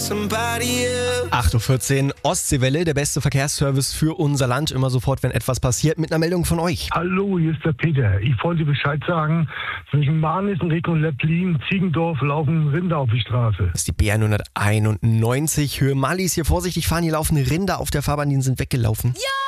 8.14 Uhr, Ostseewelle, der beste Verkehrsservice für unser Land. Immer sofort, wenn etwas passiert, mit einer Meldung von euch. Hallo, hier ist der Peter. Ich wollte Bescheid sagen, zwischen Marnis in Richtung Lepplin, Ziegendorf laufen Rinder auf die Straße. Das ist die B191, Höhe Mallis. Hier vorsichtig fahren, hier laufen Rinder auf der Fahrbahn, die sind weggelaufen. Ja!